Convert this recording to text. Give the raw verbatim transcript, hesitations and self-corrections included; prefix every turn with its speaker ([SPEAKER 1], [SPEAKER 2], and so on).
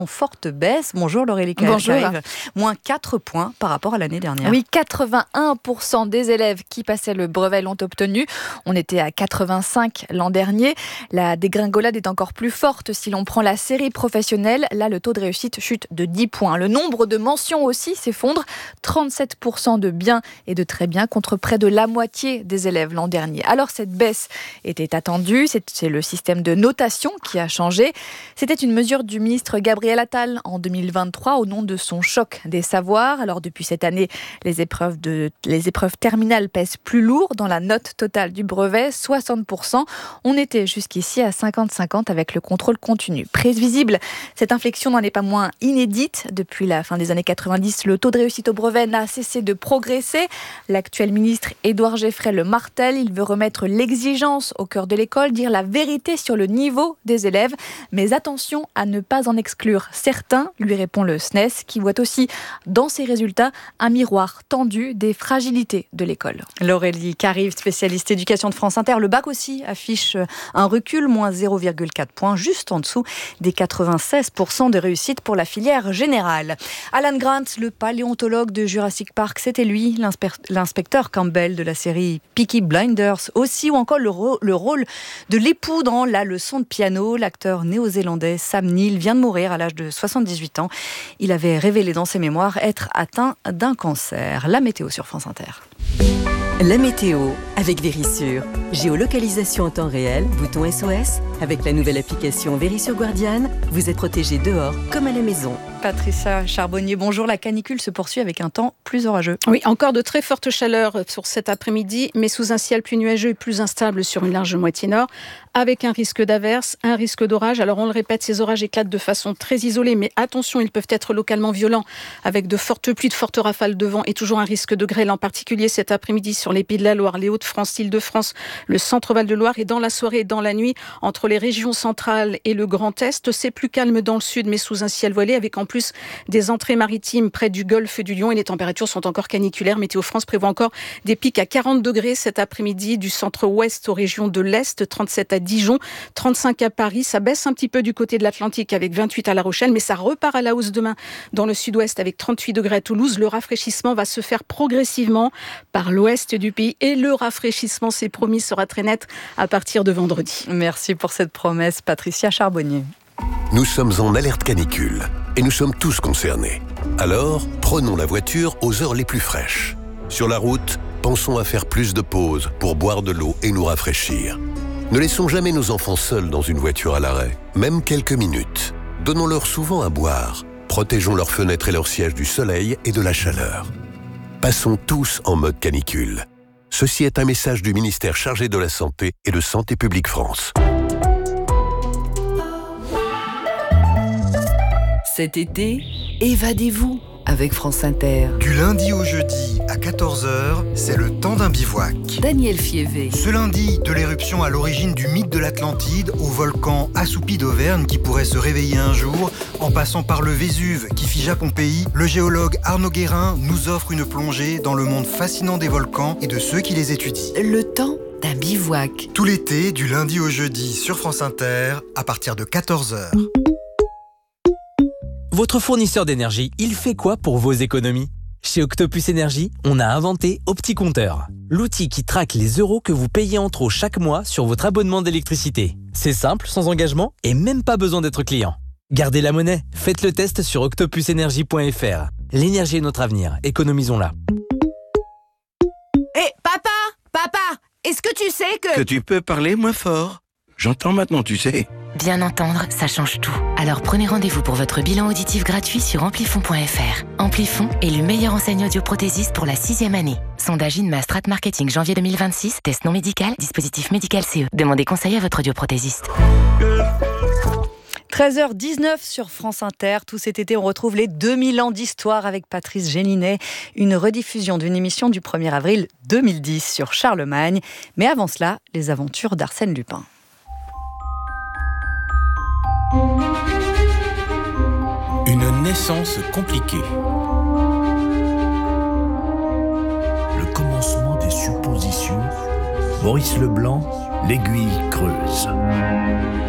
[SPEAKER 1] En forte baisse. Bonjour Laurélie
[SPEAKER 2] Bonjour.
[SPEAKER 1] Carive. Moins quatre points par rapport à l'année dernière.
[SPEAKER 2] Oui, quatre-vingt-un pour cent des élèves qui passaient le brevet l'ont obtenu. On était à quatre-vingt-cinq l'an dernier. La dégringolade est encore plus forte si l'on prend la série professionnelle. Là, le taux de réussite chute de dix points. Le nombre de mentions aussi s'effondre. trente-sept pour cent de bien et de très bien contre près de la moitié des élèves l'an dernier. Alors cette baisse était attendue. C'est, c'est le système de notation qui a changé. C'était une mesure du ministre Gabriel Attal en deux mille vingt-trois au nom de son choc des savoirs. Alors depuis cette année, les épreuves, de, les épreuves terminales pèsent plus lourd dans la note totale du brevet, soixante pour cent. On était jusqu'ici à cinquante cinquante avec le contrôle continu. Prévisible, cette inflexion n'en est pas moins inédite. Depuis la fin des années quatre-vingt-dix, le taux de réussite au brevet n'a cessé de progresser. L'actuel ministre Édouard Geffray le martèle. Il veut remettre l'exigence au cœur de l'école, dire la vérité sur le niveau des élèves. Mais attention à ne pas en exclure certains, lui répond le S N E S, qui voit aussi dans ses résultats un miroir tendu des fragilités de l'école.
[SPEAKER 1] Laurélie Carive, spécialiste éducation de France Inter. Le bac aussi affiche un recul, moins zéro virgule quatre points, juste en dessous des quatre-vingt-seize pour cent de réussite pour la filière générale. Alan Grant, le paléontologue de Jurassic Park, c'était lui, l'inspecteur Campbell de la série Peaky Blinders aussi, ou encore le, ro- le rôle de l'époux dans La leçon de piano. L'acteur néo-zélandais Sam Neill vient de mourir à l'âge de soixante-dix-huit ans. Il avait révélé dans ses mémoires être atteint d'un cancer. La météo sur France Inter.
[SPEAKER 3] La météo avec Vérissure. Géolocalisation en temps réel, bouton S O S. Avec la nouvelle application Vérissure Guardian, vous êtes protégé dehors comme à la maison.
[SPEAKER 1] Patricia Charbonnier, bonjour. La canicule se poursuit avec un temps plus orageux.
[SPEAKER 4] Oui, encore de très fortes chaleurs sur cet après-midi, mais sous un ciel plus nuageux et plus instable sur une large moitié nord, avec un risque d'averse, un risque d'orage. Alors on le répète, ces orages éclatent de façon très isolée, mais attention, ils peuvent être localement violents, avec de fortes pluies, de fortes rafales de vent et toujours un risque de grêle, en particulier cet après-midi sur les Pays de la Loire, les Hauts-de-France, l'Île-de-France, le centre-Val de Loire, et dans la soirée et dans la nuit, entre les régions centrales et le Grand Est. C'est plus calme dans le sud, mais sous un ciel voilé, avec en plus des entrées maritimes près du golfe du Lion, et les températures sont encore caniculaires. Météo France prévoit encore des pics à quarante degrés cet après-midi du centre-ouest aux régions de l'Est, trente-sept à Dijon, trente-cinq à Paris. Ça baisse un petit peu du côté de l'Atlantique avec vingt-huit à La Rochelle, mais ça repart à la hausse demain dans le sud-ouest avec trente-huit degrés à Toulouse. Le rafraîchissement va se faire progressivement par l'ouest du pays, et le rafraîchissement, c'est promis, sera très net à partir de vendredi.
[SPEAKER 1] Merci pour cette promesse, Patricia Charbonnier.
[SPEAKER 5] Nous sommes en alerte canicule et nous sommes tous concernés. Alors, prenons la voiture aux heures les plus fraîches. Sur la route, pensons à faire plus de pauses pour boire de l'eau et nous rafraîchir. Ne laissons jamais nos enfants seuls dans une voiture à l'arrêt, même quelques minutes. Donnons-leur souvent à boire. Protégeons leurs fenêtres et leurs sièges du soleil et de la chaleur. Passons tous en mode canicule. Ceci est un message du ministère chargé de la Santé et de Santé publique France.
[SPEAKER 3] Cet été, évadez-vous avec France Inter.
[SPEAKER 6] Du lundi au jeudi à quatorze heures, c'est le temps d'un bivouac.
[SPEAKER 3] Daniel Fievé.
[SPEAKER 6] Ce lundi, de l'éruption à l'origine du mythe de l'Atlantide au volcan assoupi d'Auvergne qui pourrait se réveiller un jour, en passant par le Vésuve qui fige à Pompéi, le géologue Arnaud Guérin nous offre une plongée dans le monde fascinant des volcans et de ceux qui les étudient.
[SPEAKER 3] Le temps d'un bivouac.
[SPEAKER 6] Tout l'été, du lundi au jeudi sur France Inter, à partir de quatorze heures.
[SPEAKER 7] Votre fournisseur d'énergie, il fait quoi pour vos économies ? Chez Octopus Énergie, on a inventé OptiCompteur, l'outil qui traque les euros que vous payez en trop chaque mois sur votre abonnement d'électricité. C'est simple, sans engagement et même pas besoin d'être client. Gardez la monnaie, faites le test sur octopus énergie point f r. L'énergie est notre avenir, économisons-la.
[SPEAKER 8] Hé, hey, papa Papa Est-ce que tu sais que...
[SPEAKER 9] Que tu peux parler moins fort. J'entends maintenant, tu sais.
[SPEAKER 10] Bien entendre, ça change tout. Alors prenez rendez-vous pour votre bilan auditif gratuit sur amplifon point f r. Amplifon est le meilleur enseigne audioprothésiste pour la sixième année. Sondage Inma Strat Marketing janvier deux mille vingt-six, test non médical, dispositif médical C E. Demandez conseil à votre audioprothésiste.
[SPEAKER 1] treize heures dix-neuf sur France Inter. Tout cet été, on retrouve les deux mille ans d'histoire avec Patrice Gélinet. Une rediffusion d'une émission du premier avril deux mille dix sur Charlemagne. Mais avant cela, les aventures d'Arsène Lupin.
[SPEAKER 11] Une naissance compliquée. Le commencement des suppositions. Maurice Leblanc, l'aiguille creuse.